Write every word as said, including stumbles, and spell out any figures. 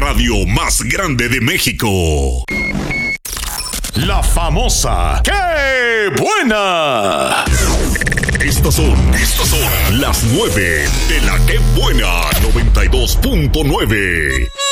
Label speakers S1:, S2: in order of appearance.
S1: radio más grande de México. La famosa ¡Qué buena! Estos son, estos son las nueve de la ¡Qué buena! noventa y dos punto nueve.